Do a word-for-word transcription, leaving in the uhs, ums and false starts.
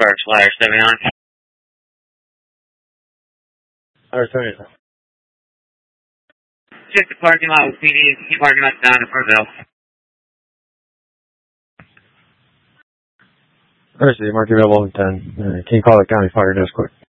Sparks, Flyer seven on. Flyer seven. Just the parking lot with P D. Keep parking lot down in Frontville. Thursday, mark available at ten. Uh, can you call the county fire desk quick?